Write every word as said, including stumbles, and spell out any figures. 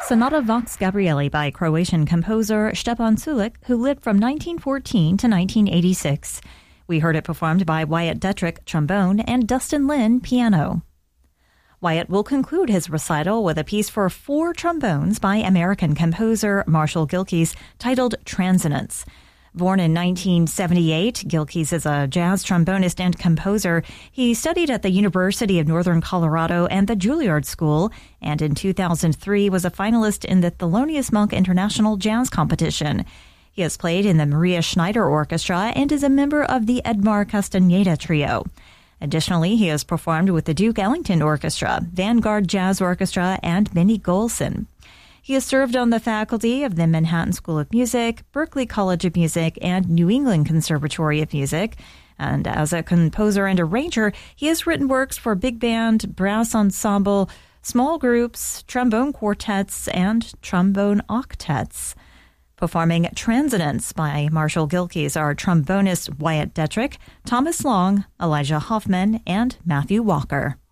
Sonata Vox Gabrieli by Croatian composer Stepan Sulik, who lived from nineteen fourteen to nineteen eighty-six. We heard it performed by Wyatt Detrick, trombone, and Dustin Lin, piano. Wyatt will conclude his recital with a piece for four trombones by American composer Marshall Gilkes titled Transonance. Born in nineteen seventy-eight, Gilkes is a jazz trombonist and composer. He studied at the University of Northern Colorado and the Juilliard School, and in two thousand three was a finalist in the Thelonious Monk International Jazz Competition. He has played in the Maria Schneider Orchestra and is a member of the Edmar Castaneda Trio. Additionally, he has performed with the Duke Ellington Orchestra, Vanguard Jazz Orchestra, and Benny Golson. He has served on the faculty of the Manhattan School of Music, Berklee College of Music, and New England Conservatory of Music. And as a composer and arranger, he has written works for big band, brass ensemble, small groups, trombone quartets, and trombone octets. Performing Transonance by Marshall Gilkes are trombonist Wyatt Detrick, Thomas Long, Elijah Hoffman, and Matthew Walker.